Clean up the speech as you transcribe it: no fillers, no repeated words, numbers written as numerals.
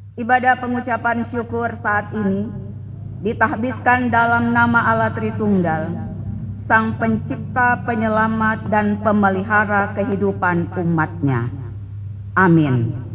Ibadah pengucapan syukur saat ini ditahbiskan dalam nama Allah Tritunggal, Sang Pencipta, Penyelamat, dan Pemelihara kehidupan umat-Nya. Amin.